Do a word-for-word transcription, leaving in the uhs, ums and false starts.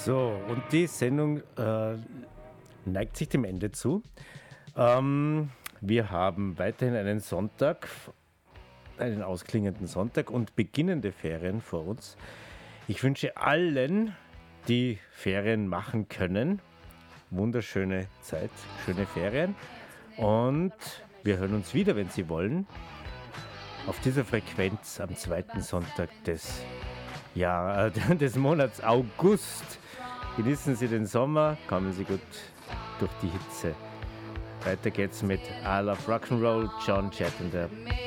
So, und die Sendung äh, neigt sich dem Ende zu. Ähm, wir haben weiterhin einen Sonntag, einen ausklingenden Sonntag und beginnende Ferien vor uns. Ich wünsche allen, die Ferien machen können, wunderschöne Zeit, schöne Ferien. Und wir hören uns wieder, wenn Sie wollen, auf dieser Frequenz am zweiten Sonntag des, Jahr, äh, des Monats August. Genießen Sie den Sommer, kommen Sie gut durch die Hitze. Weiter geht's mit I Love Rock'n'Roll, John Jett und der